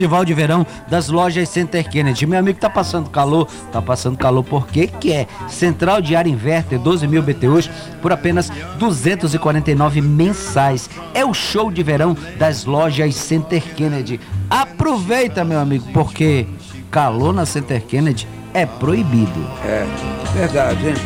Festival de verão das lojas Center Kennedy. Meu amigo, tá passando calor porque que é central de ar inverter 12.000 BTUs por apenas 249 mensais. É o show de verão das lojas Center Kennedy. Aproveita, meu amigo, porque calor na Center Kennedy é proibido. É, verdade, hein?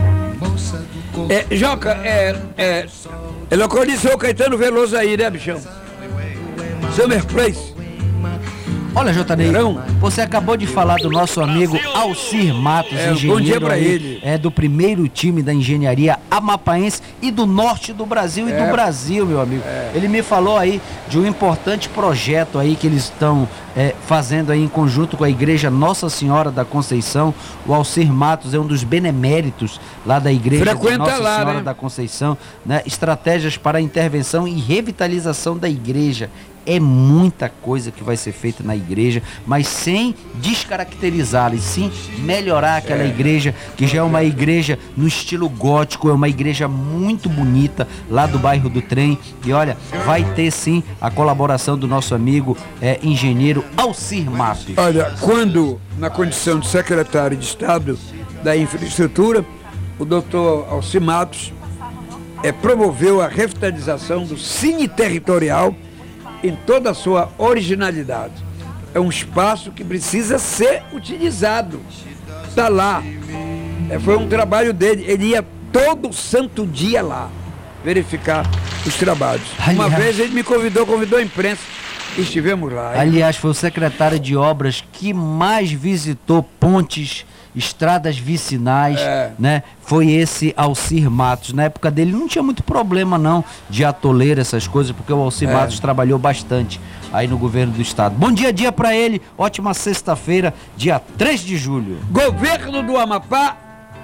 Joca, localizou o Caetano Veloso aí, né, bichão? Summer Place. Olha, JD, você acabou de falar do nosso amigo Alcir Matos, engenheiro. Bom dia pra ele. É do primeiro time da engenharia amapaense e do norte do Brasil e do Brasil, meu amigo. Ele me falou aí de um importante projeto aí que eles estão fazendo aí em conjunto com a igreja Nossa Senhora da Conceição. O Alcir Matos é um dos beneméritos lá da igreja Nossa Senhora da Conceição, né? Estratégias para a intervenção e revitalização da igreja. É muita coisa que vai ser feita na igreja, mas sem descaracterizá-la, e sim melhorar aquela igreja, que já é uma igreja no estilo gótico, é uma igreja muito bonita, lá do bairro do Trem. E olha, vai ter sim a colaboração do nosso amigo engenheiro Alcir Matos. Olha, quando, na condição de secretário de Estado da Infraestrutura, o doutor Alcir Matos promoveu a revitalização do Cine Territorial em toda a sua originalidade. É um espaço que precisa ser utilizado. Está lá. Foi um trabalho dele. Ele ia todo santo dia lá verificar os trabalhos. Uma vez ele me convidou a imprensa e estivemos lá. Aliás, foi o secretário de obras que mais visitou pontes, estradas vicinais, né? Foi esse Alcir Matos. Na época dele não tinha muito problema não de atoleira, essas coisas, porque o Alcir Matos trabalhou bastante aí no governo do estado. Bom dia pra ele, ótima sexta-feira, dia 3 de julho. Governo do Amapá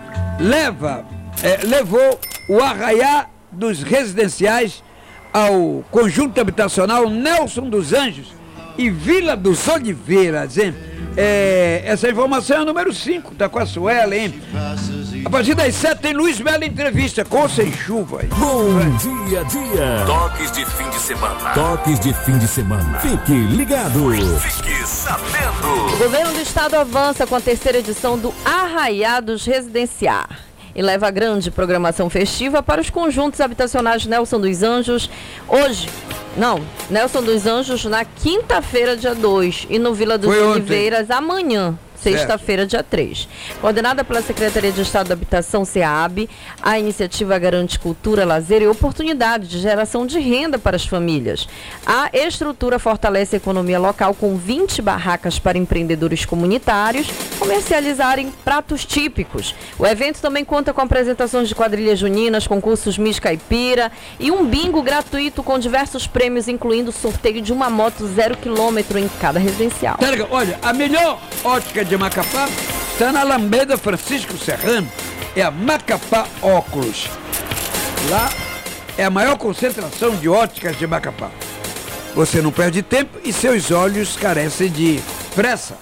levou o arraiá dos residenciais ao conjunto habitacional Nelson dos Anjos e Vila dos Oliveiras, hein? Essa informação é o número 5, tá com a Suela, hein? A partir das 7 tem Luiz Melo entrevista, com ou sem chuva. Bom dia. Toques de fim de semana. Toques de fim de semana. Fique ligado. Fique sabendo. O governo do estado avança com a terceira edição do Arraiá dos Residenciar e leva grande programação festiva para os conjuntos habitacionais Nelson dos Anjos Nelson dos Anjos na quinta-feira, dia 2, e no Vila dos Oliveiras amanhã, sexta-feira, dia 3. Coordenada pela Secretaria de Estado da Habitação, SEAB, a iniciativa garante cultura, lazer e oportunidade de geração de renda para as famílias. A estrutura fortalece a economia local com 20 barracas para empreendedores comunitários comercializarem pratos típicos. O evento também conta com apresentações de quadrilhas juninas, concursos Miss Caipira e um bingo gratuito com diversos prêmios, incluindo o sorteio de uma moto 0 km em cada residencial. Olha, a melhor ótica de Macapá está na Alameda Francisco Serrano, é a Macapá Óculos. Lá é a maior concentração de óticas de Macapá. Você não perde tempo e seus olhos carecem de pressa.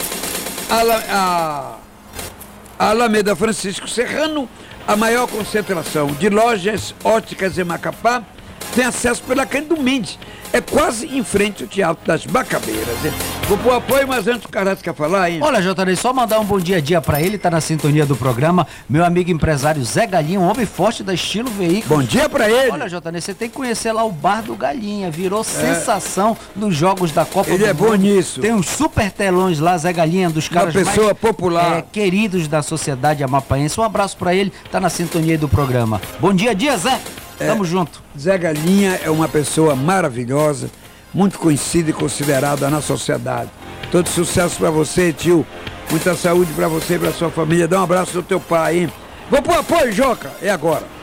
A Alameda Francisco Serrano, a maior concentração de lojas óticas em Macapá, tem acesso pela Cândido Mendes. É quase em frente ao Teatro das Macabeiras. Vou pôr apoio, mas antes o Carrasco quer falar, hein? Olha, JD, só mandar um bom dia pra ele, tá na sintonia do programa, meu amigo empresário Zé Galinha, um homem forte da Estilo Veículos. Bom dia pra ele. Olha, JD, você tem que conhecer lá o Bar do Galinha, virou sensação nos jogos da Copa do Mundo. Ele é bom nisso. Tem uns super telões lá, Zé Galinha, um dos caras uma pessoa mais popular, queridos da sociedade amapaense. Um abraço pra ele, tá na sintonia do programa. Bom dia, Zé. Tamo junto. Zé Galinha é uma pessoa maravilhosa, muito conhecida e considerada na sociedade. Todo sucesso pra você, tio. Muita saúde pra você e pra sua família. Dá um abraço do teu pai, hein? Vou pro apoio, Joca. É agora.